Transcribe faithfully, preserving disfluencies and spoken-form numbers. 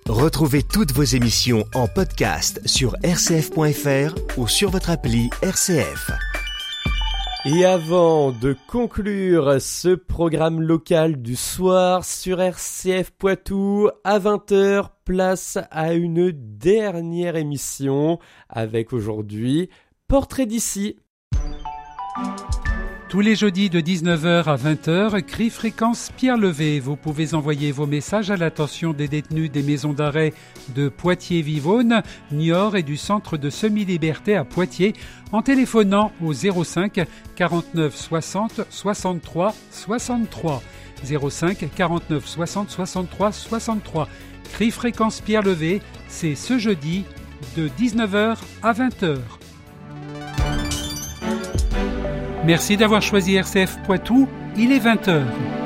Retrouvez toutes vos émissions en podcast sur r c f point f r ou sur votre appli R C F. Et avant de conclure ce programme local du soir sur R C F Poitou, à vingt heures, place à une dernière émission avec aujourd'hui Portrait d'ici. Tous les jeudis de dix-neuf heures à vingt heures, cri fréquence Pierre Levé. Vous pouvez envoyer vos messages à l'attention des détenus des maisons d'arrêt de Poitiers-Vivonne, Niort et du centre de semi-liberté à Poitiers en téléphonant au zéro cinq quarante-neuf soixante soixante-trois soixante-trois. zéro cinq quarante-neuf soixante soixante-trois soixante-trois. Cri fréquence Pierre Levé, c'est ce jeudi de dix-neuf heures à vingt heures. Merci d'avoir choisi R C F Poitou, il est vingt heures.